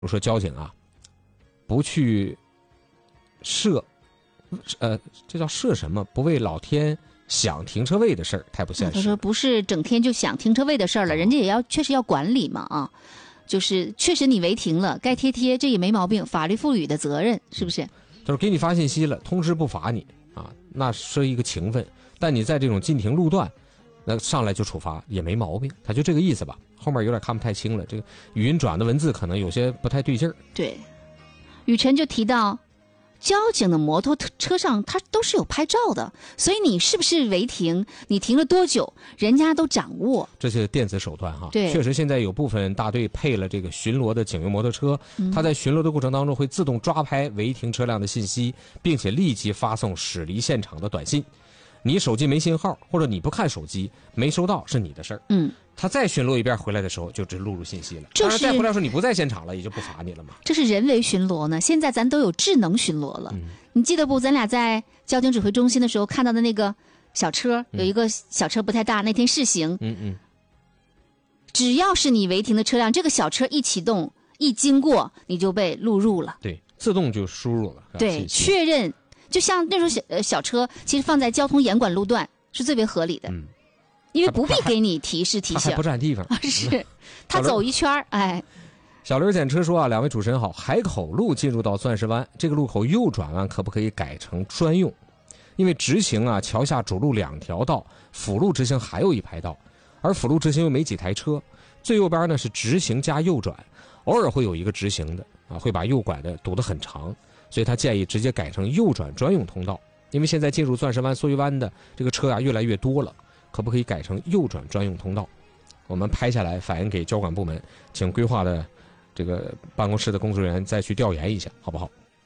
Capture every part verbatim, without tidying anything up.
如说交警啊，不去设，呃，这叫设什么？不为老天想停车位的事儿，太不现实。 他说不是整天就想停车位的事儿了，人家也要确实要管理嘛啊，就是确实你违停了，该贴贴，这也没毛病，法律赋予的责任是不是？ 他说给你发信息了，通知不罚你啊，那是一个情分。但你在这种禁停路段，那上来就处罚也没毛病，他就这个意思吧。后面有点看不太清了，这个语音转的文字可能有些不太对劲儿。 对，雨辰就提到，交警的摩托车上他都是有拍照的，所以你是不是违停，你停了多久，人家都掌握。 这是电子手段哈， 对， 确实现在有部分大队配了这个巡逻的警用摩托车，嗯、它在巡逻的过程当中会自动抓拍违停车辆的信息，并且立即发送驶离现场的短信。你手机没信号，或者你不看手机没收到是你的事儿。 嗯， 他再巡逻一遍回来的时候就只录入信息了。 就是、 当然再回来说你不在现场了，也就不罚你了嘛。 这是人为巡逻呢，现在咱都有智能巡逻了。嗯、你记得不？咱俩在交警指挥中心的时候看到的那个小车，有一个小车不太大，那天试行。 嗯嗯。 只要是你违停的车辆，这个小车一启动一经过，你就被录入了。 对，自动就输入了。 对，确认。就像那种小呃小车，其实放在交通严管路段是最为合理的，嗯，因为不必给你提示提醒， 它还不占地方， 是，他走一圈哎。 小刘检车说啊，两位主持人好，海口路进入到钻石湾这个路口右转弯可不可以改成专用？因为直行啊，桥下主路两条道，辅路直行还有一排道，而辅路直行又没几台车，最右边呢是直行加右转，偶尔会有一个直行的啊，会把右拐的堵得很长。所以他建议直接改成右转专用通道，因为现在进入钻石湾、梭鱼湾的这个车啊越来越多了，可不可以改成右转专用通道？我们拍下来反映给交管部门，请规划的这个办公室的工作人员再去调研一下，好不好？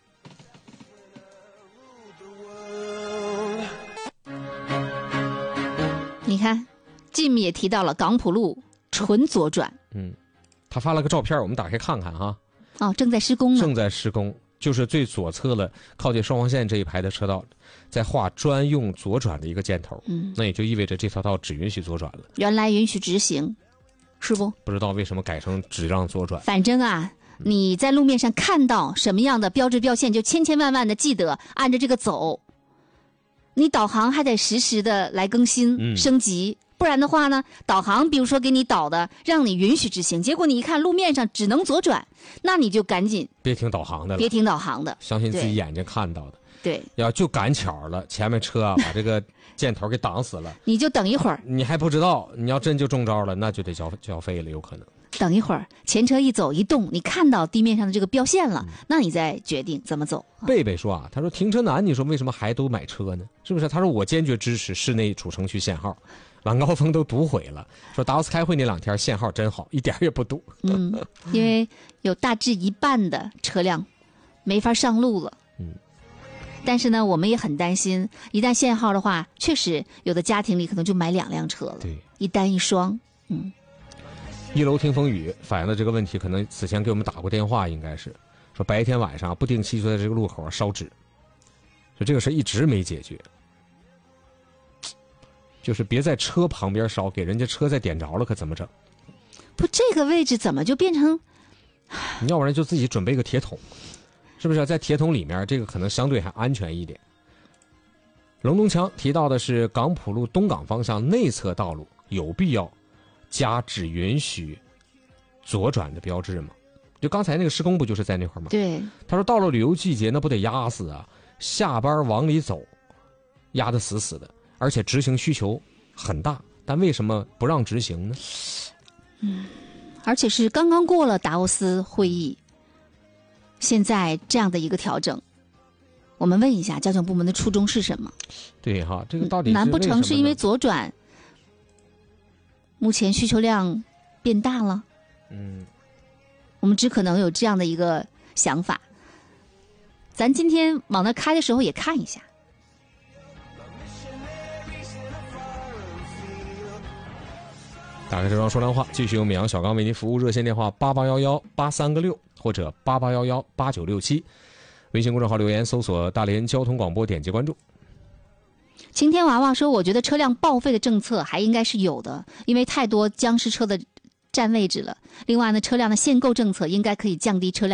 你看 Jim 也提到了港浦路纯左转， 嗯，他发了个照片，我们打开看看哈。 哦，正在施工呢。 正在施工。就是最左侧的靠近双黄线这一排的车道，在画专用左转的一个箭头，嗯，那也就意味着这条道只允许左转了。 原来允许直行，是不？ 不知道为什么改成只让左转。 反正啊，你在路面上看到什么样的标志标线，就千千万万的记得按着这个走。你导航还得实时的来更新、嗯、升级。不然的话呢，导航比如说给你导的让你允许直行，结果你一看路面上只能左转，那你就赶紧别听导航的了， 别听导航的， 相信自己眼睛看到的。 对， 要就赶巧了，前面车啊把这个箭头给挡死了， 你就等一会儿， 你还不知道，你要真就中招了，那就得交交费了，有可能。 等一会儿，前车一走一动，你看到地面上的这个标线了，嗯、那你再决定怎么走。 贝贝说啊，他说停车难，你说为什么还都买车呢？是不是？他说我坚决支持室内主城区限号。晚高峰都堵毁了，说达沃斯开会那两天限号真好，一点也不堵。 嗯，因为有大致一半的车辆没法上路了。嗯，但是呢，我们也很担心，一旦限号的话，确实有的家庭里可能就买两辆车了， 对， 一单一双。嗯， 一楼听风雨反映的这个问题，可能此前给我们打过电话，应该是说白天晚上不定期就在这个路口烧纸，所以这个事一直没解决。就是别在车旁边烧，给人家车再点着了，可怎么整？ 不，这个位置怎么就变成？ 你要不然就自己准备个铁桶，是不是？在铁桶里面，这个可能相对还安全一点。龙东强提到的是港浦路东港方向内侧道路有必要加只允许左转的标志吗？就刚才那个施工不就是在那块吗？ 对。 他说到了旅游季节，那不得压死啊！下班往里走，压得死死的。而且执行需求很大，但为什么不让执行呢？ 嗯，而且是刚刚过了达沃斯会议，现在这样的一个调整，我们问一下交警部门的初衷是什么？ 对哈，这个到底是难不成是因为左转目前需求量变大了？嗯，我们只可能有这样的一个想法。咱今天往那开的时候也看一下。 打开这张说亮话，继续由闵阳小刚为您服务，热线电话八八幺幺八三个六或者八八幺幺八九六七，微信公众号留言搜索大连交通广播，点击关注。 晴天娃娃说，我觉得车辆报废的政策还应该是有的，因为太多僵尸车的占位置了。另外呢，车辆的限购政策应该可以降低车辆